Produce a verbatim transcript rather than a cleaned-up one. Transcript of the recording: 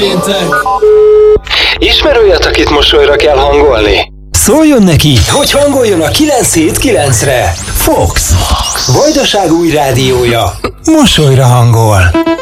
péntek! Ismer olyat, akit mosolyra kell hangolni? Szóljon neki, hogy hangoljon a kilenc hét kilencre. Fox. Fox. Vajdaság új rádiója. Mosolyra hangol.